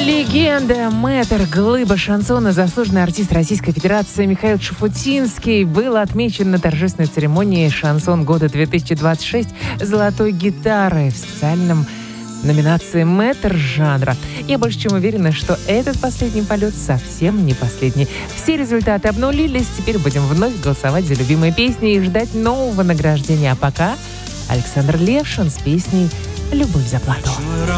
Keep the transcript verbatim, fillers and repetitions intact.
Легенда, мэтр, глыба шансона, заслуженный артист Российской Федерации Михаил Шуфутинский был отмечен на торжественной церемонии «Шансон года две тысячи двадцать шесть» золотой гитарой в специальном номинации «Мэтр жанра». Я больше чем уверена, что этот последний полет совсем не последний. Все результаты обнулились, теперь будем вновь голосовать за любимые песни и ждать нового награждения. А пока Александр Левшин с песней «Любовь за плату».